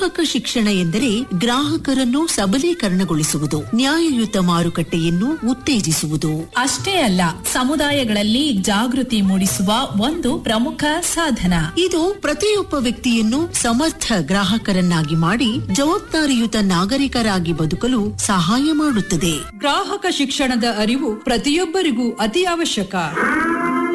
ಗ್ರಾಹಕ ಶಿಕ್ಷಣ ಎಂದರೆ ಗ್ರಾಹಕರನ್ನು ಸಬಲೀಕರಣಗೊಳಿಸುವುದು, ನ್ಯಾಯಯುತ ಮಾರುಕಟ್ಟೆಯನ್ನು ಉತ್ತೇಜಿಸುವುದು. ಅಷ್ಟೇ ಅಲ್ಲ, ಸಮುದಾಯಗಳಲ್ಲಿ ಜಾಗೃತಿ ಮೂಡಿಸುವ ಒಂದು ಪ್ರಮುಖ ಸಾಧನ. ಇದು ಪ್ರತಿಯೊಬ್ಬ ವ್ಯಕ್ತಿಯನ್ನು ಸಮರ್ಥ ಗ್ರಾಹಕರನ್ನಾಗಿ ಮಾಡಿ ಜವಾಬ್ದಾರಿಯುತ ನಾಗರಿಕರಾಗಿ ಬದುಕಲು ಸಹಾಯ ಮಾಡುತ್ತದೆ. ಗ್ರಾಹಕ ಶಿಕ್ಷಣದ ಅರಿವು ಪ್ರತಿಯೊಬ್ಬರಿಗೂ ಅತಿ ಅವಶ್ಯಕ.